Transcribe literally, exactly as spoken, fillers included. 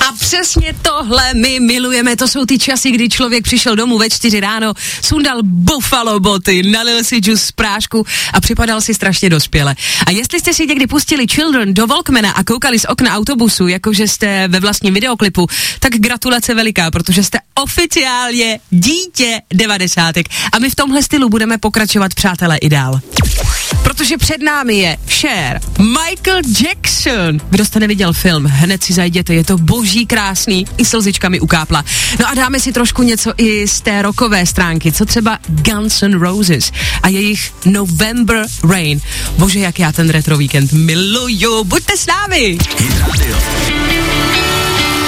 A přesně tohle my milujeme, to jsou ty časy, kdy člověk přišel domů ve čtyři ráno, sundal Buffalo boty, nalil si džus z prášku a připadal si strašně dospěle. A jestli jste si někdy pustili Children do Walkmana a koukali z okna autobusu, jakože jste ve vlastním videoklipu, tak gratulace veliká, protože jste oficiálně dítě devadesátek. A my v tomhle stylu budeme pokračovat, přátelé, i dál. Protože před námi je Cher, Michael Jackson. Kdo jste neviděl film, hned si zajděte, je to boží krásný, i slzička mi ukápla. No a dáme si trošku něco i z té rockové stránky, co třeba Guns N' Roses a jejich November Rain. Bože, jak já ten retro víkend miluju, buďte s námi! Hit Radio.